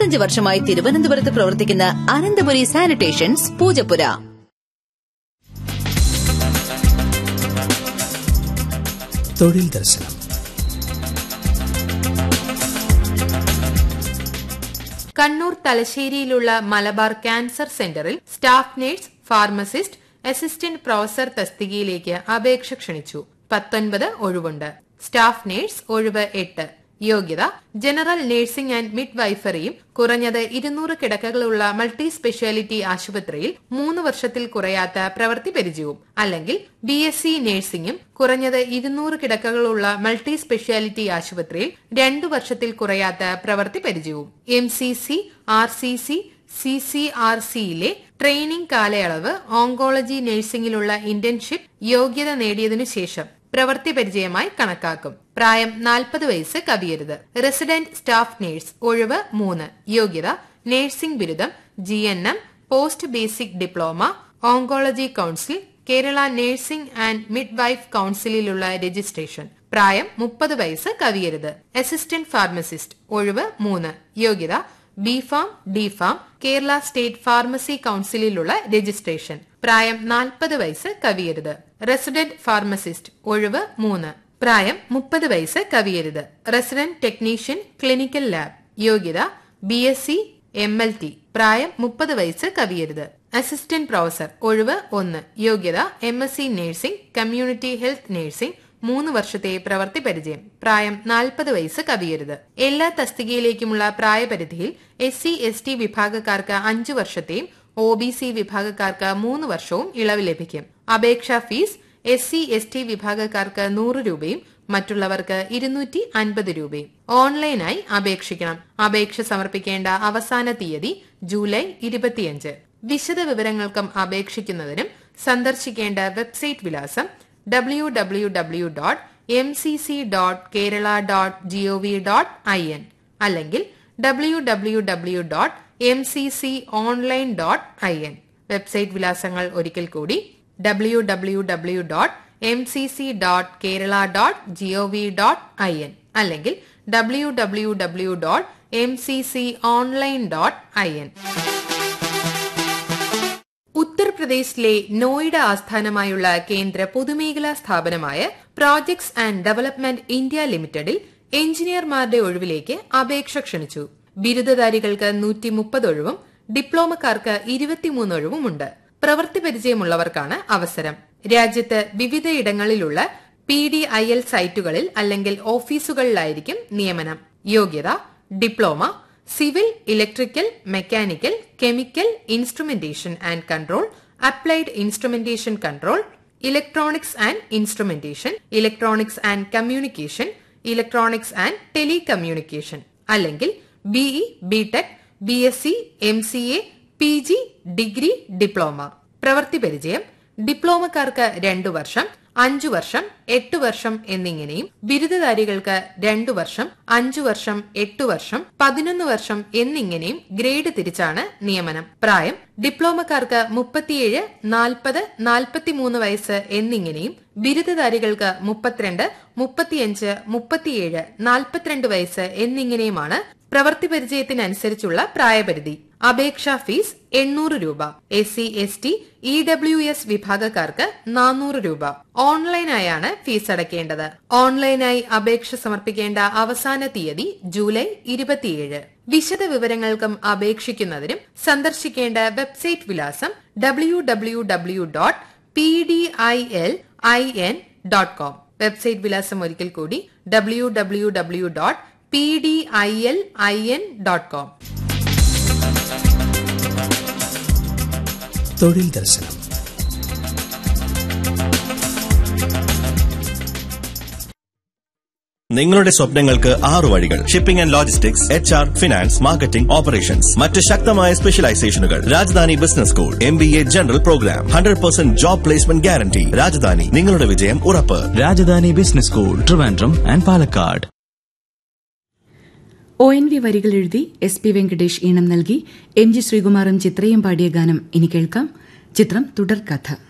25 വർഷമായി തിരുവനന്തപുരത്ത് പ്രവർത്തിക്കുന്ന അനന്തപുരി സാനിറ്റേഷൻസ് പൂജപ്പുര. തൊഴിൽ ദർശനം. കണ്ണൂർ തലശ്ശേരിയിലുള്ള മലബാർ ക്യാൻസർ സെന്ററിൽ staff nurse, pharmacist, assistant professor തസ്തികയിലേക്ക് അപേക്ഷ ക്ഷണിച്ചു. 19 ഒഴിവുണ്ട്. സ്റ്റാഫ് നഴ്സ് ഒഴിവ് 8. യോഗ്യത ജനറൽ നഴ്സിംഗ് ആൻഡ് മിഡ് വൈഫറിയും കുറഞ്ഞത് 200 കിടക്കകളുള്ള മൾട്ടി സ്പെഷ്യാലിറ്റി ആശുപത്രിയിൽ 3 വർഷത്തിൽ കുറയാത്ത പ്രവൃത്തി പരിചയവും, അല്ലെങ്കിൽ BSc നഴ്സിംഗും കുറഞ്ഞത് 200 കിടക്കകളുള്ള മൾട്ടി സ്പെഷ്യാലിറ്റി ആശുപത്രിയിൽ 2 വർഷത്തിൽ കുറയാത്ത പ്രവൃത്തി പരിചയവും. MCC, RCC, CCRCയിലെ ട്രെയിനിംഗ് കാലയളവ് ഓങ്കോളജി നഴ്സിംഗിലുള്ള ഇന്റേൺഷിപ്പ് യോഗ്യത നേടിയതിനു ശേഷം പ്രവൃത്തി പരിചയമായി കണക്കാക്കും. പ്രായം 40 വയസ്സ് കവിയരുത്. റെസിഡന്റ് സ്റ്റാഫ് നഴ്സ് ഒഴിവ് 3. യോഗ്യത നഴ്സിംഗ് ബിരുദം, GNM, post basic diploma, oncology council, Kerala nursing and mid wife കൌൺസിലിലുള്ള registration. പ്രായം 30 വയസ്സ് കവിയരുത്. അസിസ്റ്റന്റ് ഫാർമസിസ്റ്റ് ഒഴിവ് 3. യോഗ്യത BPharm, DPharm, Kerala state pharmacy കൌൺസിലിലുള്ള registration. പ്രായം 40 വയസ്സ് കവിയരുത്. റെസിഡന്റ് ഫാർമസിസ്റ്റ് ഒഴിവ് 3. പ്രായം 30 വയസ്സ് കവിയരുത്. Resident technician clinical lab. യോഗ്യത BSc MLT. പ്രായം 30 വയസ്സ് കവിയരുത്. അസിസ്റ്റന്റ് പ്രൊഫസർ ഒഴിവ് 1. യോഗ്യത MSc nursing, community health nursing, 3 വർഷത്തെ പ്രവൃത്തി പരിചയം. പ്രായം 40 വയസ്സ് കവിയരുത്. എല്ലാ തസ്തികയിലേക്കുമുള്ള പ്രായപരിധിയിൽ SC ST വിഭാഗക്കാർക്ക് 5 വർഷത്തെയും OBC വിഭാഗക്കാർക്ക് 3 വർഷവും ഇളവ് ലഭിക്കും. അപേക്ഷാ ഫീസ് SC ST വിഭാഗക്കാർക്ക് 100 രൂപയും മറ്റുള്ളവർക്ക് 250 രൂപയും. ഓൺലൈനായി അപേക്ഷിക്കണം. അപേക്ഷ സമർപ്പിക്കേണ്ട അവസാന തീയതി ജൂലൈ 25. വിശദ വിവരങ്ങൾക്കും അപേക്ഷിക്കുന്നതിനും സന്ദർശിക്കേണ്ട വെബ്സൈറ്റ് വിലാസം www.mcc.kerala.gov.in അല്ലെങ്കിൽ www.mcconline.in. വെബ്സൈറ്റ് വിലാസങ്ങൾ ഒരിക്കൽ കൂടി www.mcc.kerala.gov.in അല്ലെങ്കിൽ www.mcconline.in. ഉത്തർപ്രദേശിലെ നോയിഡ ആസ്ഥാനമായുള്ള കേന്ദ്ര പൊതുമേഖലാ സ്ഥാപനമായ പ്രോജക്ട്സ് ആൻഡ് ഡെവലപ്മെന്റ് ഇന്ത്യ ലിമിറ്റഡിൽ എഞ്ചിനീയർമാരുടെ ഒഴിവിലേക്ക് അപേക്ഷ ക്ഷണിച്ചു. ബിരുദധാരികൾക്ക് 130 ഒഴിവും ഡിപ്ലോമക്കാർക്ക് 23 ഒഴിവുമുണ്ട്. പ്രവൃത്തി പരിചയമുള്ളവർക്കാണ് അവസരം. രാജ്യത്ത് വിവിധയിടങ്ങളിലുള്ള PDIL സൈറ്റുകളിൽ അല്ലെങ്കിൽ ഓഫീസുകളിലായിരിക്കും നിയമനം. യോഗ്യത diploma civil, electrical, mechanical, chemical, instrumentation and control, applied instrumentation control, electronics and instrumentation, electronics and communication, electronics and telecommunication, അല്ലെങ്കിൽ BE, BTech, BSc, MCA, PG, degree, diploma. പ്രവൃത്തി പരിചയം ഡിപ്ലോമക്കാർക്ക് 2 വർഷം, 5 വർഷം, 8 വർഷം എന്നിങ്ങനെയും ബിരുദധാരികൾക്ക് 2 വർഷം, 5 വർഷം, 8 വർഷം, 11 വർഷം എന്നിങ്ങനെയും ഗ്രേഡ് തിരിച്ചാണ് നിയമനം. പ്രായം ഡിപ്ലോമക്കാർക്ക് 37, 40, 43 വയസ്സ് എന്നിങ്ങനെയും ബിരുദധാരികൾക്ക് 32, 35, 37, 42 വയസ്സ് എന്നിങ്ങനെയുമാണ്. പ്രവൃത്തി പരിചയത്തിനനുസരിച്ചുള്ള പ്രായപരിധി. അപേക്ഷാ ഫീസ് 800 രൂപ. SC ST EWS വിഭാഗക്കാർക്ക് 400 രൂപ. ഓൺലൈനായാണ് ഫീസ് അടയ്ക്കേണ്ടത്. ഓൺലൈനായി അപേക്ഷ സമർപ്പിക്കേണ്ട അവസാന തീയതി ജൂലൈ 27. വിശദ വിവരങ്ങൾക്കും അപേക്ഷിക്കുന്നതിനും സന്ദർശിക്കേണ്ട വെബ്സൈറ്റ് വിലാസം www.pdilin.com. വെബ്സൈറ്റ് വിലാസം ഒരിക്കൽ കൂടി www.pdilin.com. തൊഴിൽ ദർശനം. നിങ്ങളുടെ സ്വപ്നങ്ങൾക്ക് 6 വഴികൾ. Shipping and logistics, HR, finance, marketing, operations. മറ്റ് ശക്തമായ സ്പെഷ്യലൈസേഷനുകൾ. Rajdhani business school, MBA general programme, 100% job placement guarantee. Rajdhani, നിങ്ങളുടെ വിജയം ഉറപ്പ്. Rajdhani business school, Trivandrum and Palakkad. ONV വരികൾ എഴുതി SP വെങ്കടേഷ് ഈണം നൽകി MG ശ്രീകുമാറും ചിത്രയും പാടിയ ഗാനം ഇനി കേൾക്കാം. ചിത്രം തുടർക്കഥ.